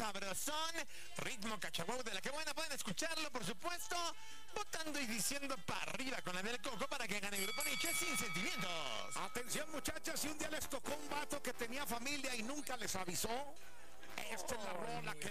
sabrosón, ritmo cachabou de la que buena. Pueden escucharlo, por supuesto, votando y diciendo para arriba con la del Coco para que gane el Grupo Nietzsche sin sentimientos. Atención, muchachas, si un día les tocó un vato que tenía familia y nunca les avisó, esta es la rola que